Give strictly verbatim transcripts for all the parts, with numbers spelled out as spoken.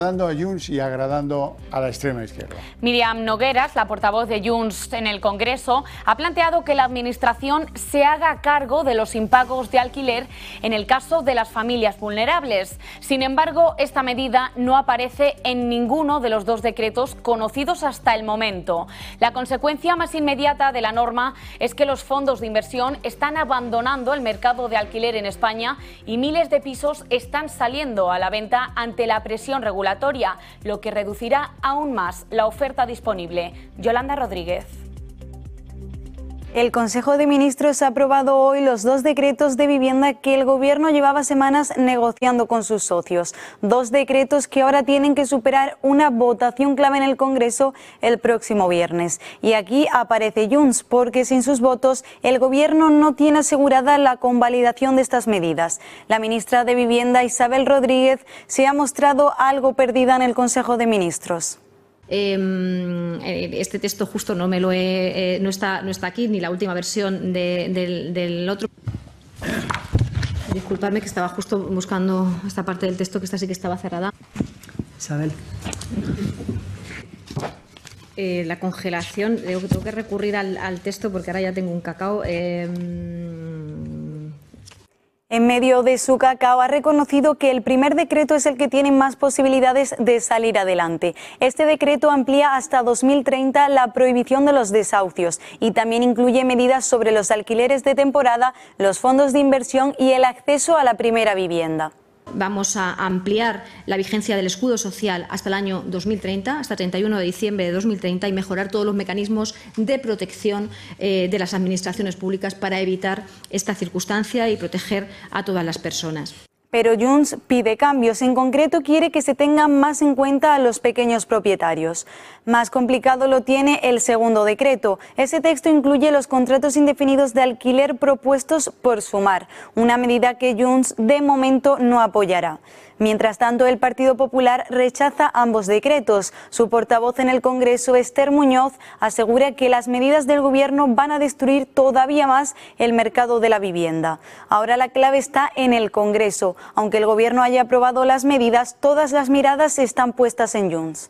Agradando a Junts y agradando a la extrema izquierda. Míriam Nogueras, la portavoz de Junts en el Congreso, ha planteado que la Administración se haga cargo de los impagos de alquiler en el caso de las familias vulnerables. Sin embargo, esta medida no aparece en ninguno de los dos decretos conocidos hasta el momento. La consecuencia más inmediata de la norma es que los fondos de inversión están abandonando el mercado de alquiler en España y miles de pisos están saliendo a la venta ante la presión regulatoria, lo que reducirá aún más la oferta disponible. Yolanda Rodríguez. El Consejo de Ministros ha aprobado hoy los dos decretos de vivienda que el Gobierno llevaba semanas negociando con sus socios. Dos decretos que ahora tienen que superar una votación clave en el Congreso el próximo viernes. Y aquí aparece Junts, porque sin sus votos el Gobierno no tiene asegurada la convalidación de estas medidas. La ministra de Vivienda, Isabel Rodríguez, se ha mostrado algo perdida en el Consejo de Ministros. Este texto justo no me lo he, eh, no está no está aquí, ni la última versión de, del, del otro. Disculpadme que estaba justo buscando esta parte del texto, que esta sí que estaba cerrada. Isabel. Eh, la congelación, digo que tengo que recurrir al, al texto porque ahora ya tengo un cacao. Eh, En medio de su cacao ha reconocido que el primer decreto es el que tiene más posibilidades de salir adelante. Este decreto amplía hasta dos mil treinta la prohibición de los desahucios y también incluye medidas sobre los alquileres de temporada, los fondos de inversión y el acceso a la primera vivienda. Vamos a ampliar la vigencia del escudo social hasta el año dos mil treinta, hasta treinta y uno de diciembre de dos mil treinta, y mejorar todos los mecanismos de protección eh, de las administraciones públicas para evitar esta circunstancia y proteger a todas las personas. Pero Junts pide cambios. En concreto, quiere que se tengan más en cuenta a los pequeños propietarios. Más complicado lo tiene el segundo decreto. Ese texto incluye los contratos indefinidos de alquiler propuestos por Sumar, una medida que Junts de momento no apoyará. Mientras tanto, el Partido Popular rechaza ambos decretos. Su portavoz en el Congreso, Esther Muñoz, asegura que las medidas del Gobierno van a destruir todavía más el mercado de la vivienda. Ahora la clave está en el Congreso. Aunque el Gobierno haya aprobado las medidas, todas las miradas están puestas en Junts.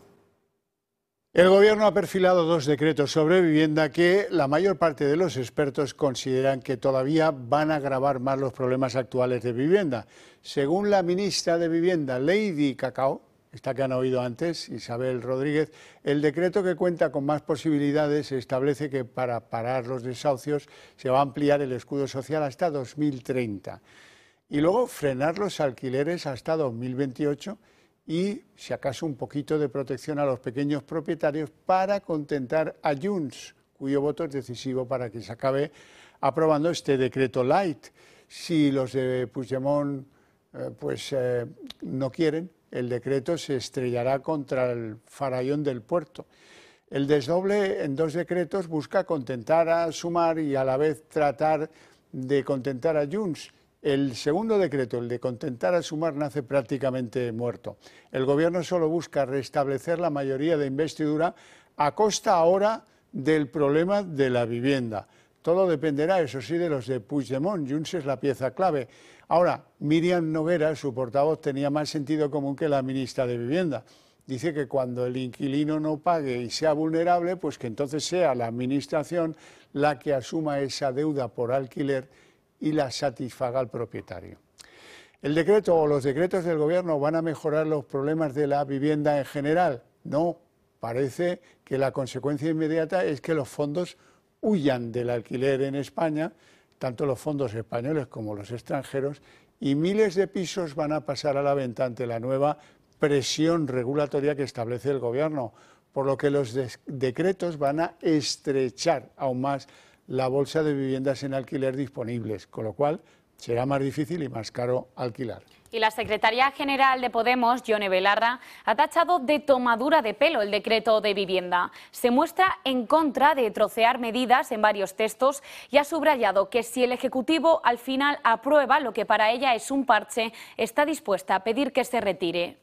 El Gobierno ha perfilado dos decretos sobre vivienda que la mayor parte de los expertos consideran que todavía van a agravar más los problemas actuales de vivienda. Según la ministra de Vivienda, Lady Cacao, esta que han oído antes, Isabel Rodríguez, el decreto, que cuenta con más posibilidades, establece que para parar los desahucios se va a ampliar el escudo social hasta dos mil treinta y luego frenar los alquileres hasta dos mil veintiocho y, si acaso, un poquito de protección a los pequeños propietarios para contentar a Junts, cuyo voto es decisivo para que se acabe aprobando este decreto light. Si los de Puigdemont eh, pues, eh, no quieren, el decreto se estrellará contra el farallón del puerto. El desdoble en dos decretos busca contentar a Sumar y a la vez tratar de contentar a Junts. El segundo decreto, el de contentar a Sumar, nace prácticamente muerto. El Gobierno solo busca restablecer la mayoría de investidura a costa ahora del problema de la vivienda. Todo dependerá, eso sí, de los de Puigdemont. Junts es la pieza clave. Ahora, Míriam Nogueras, su portavoz, tenía más sentido común que la ministra de Vivienda. Dice que cuando el inquilino no pague y sea vulnerable, pues que entonces sea la Administración la que asuma esa deuda por alquiler y la satisfaga al propietario. ¿El decreto o los decretos del Gobierno van a mejorar los problemas de la vivienda en general? No, parece que la consecuencia inmediata es que los fondos huyan del alquiler en España, tanto los fondos españoles como los extranjeros, y miles de pisos van a pasar a la venta ante la nueva presión regulatoria que establece el Gobierno, por lo que los de- decretos van a estrechar aún más la bolsa de viviendas en alquiler disponibles, con lo cual será más difícil y más caro alquilar. Y la secretaria general de Podemos, Yone Belarra, ha tachado de tomadura de pelo el decreto de vivienda. Se muestra en contra de trocear medidas en varios textos y ha subrayado que si el Ejecutivo al final aprueba lo que para ella es un parche, está dispuesta a pedir que se retire.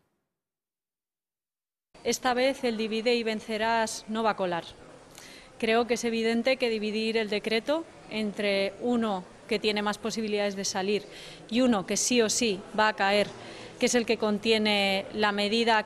Esta vez el divide y vencerás no va a colar. Creo que es evidente que dividir el decreto entre uno que tiene más posibilidades de salir y uno que sí o sí va a caer, que es el que contiene la medida